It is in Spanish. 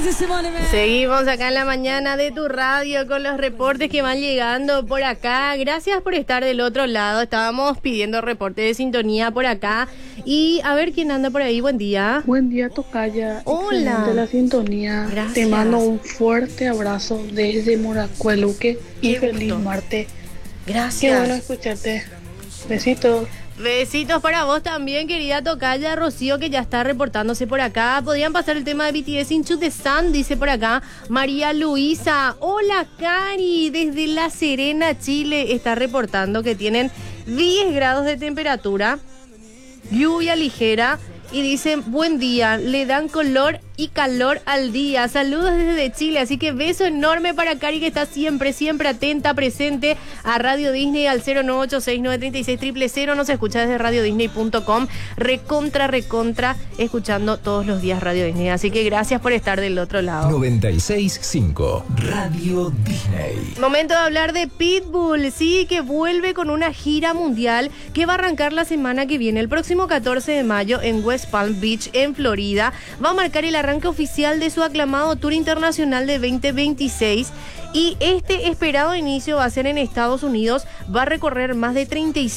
Seguimos acá en la mañana de tu radio con los reportes que van llegando por acá. Gracias por estar del otro lado. Estábamos pidiendo reporte de sintonía por acá. Y a ver quién anda por ahí. Buen día. Buen día, tocaya. Hola. Excelente la sintonía. Gracias. Te mando un fuerte abrazo desde Moracueluque y Qué feliz gusto. martes. Gracias. Qué bueno escucharte. Besitos. Besitos para vos también, querida tocaya Rocío, que ya está reportándose por acá. Podrían pasar el tema de BTS Into the Sun, dice por acá María Luisa. Hola, Cari, desde La Serena, Chile, está reportando que tienen 10 grados de temperatura, lluvia ligera, y dicen, buen día, le dan color y calor al día. Saludos desde Chile, así que beso enorme para Cari, que está siempre atenta, presente a Radio Disney al 09869360000. Nos escucha desde radiodisney.com, recontra, escuchando todos los días Radio Disney. Así que gracias por estar del otro lado. 96.5 Radio Disney. Momento de hablar de Pitbull, sí, que vuelve con una gira mundial que va a arrancar la semana que viene, el próximo 14 de mayo en West Palm Beach, en Florida. Va a marcar el arranque oficial de su aclamado tour internacional de 2026, y este esperado inicio va a ser en Estados Unidos. Va a recorrer más de 35